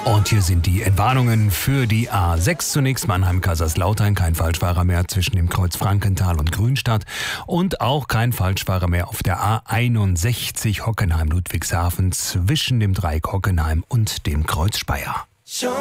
Und hier sind die Entwarnungen für die A6. Zunächst Mannheim-Kaiserslautern, kein Falschfahrer mehr zwischen dem Kreuz Frankenthal und Grünstadt. Und auch kein Falschfahrer mehr auf der A61 Hockenheim-Ludwigshafen zwischen dem Dreieck Hockenheim und dem Kreuz Speyer.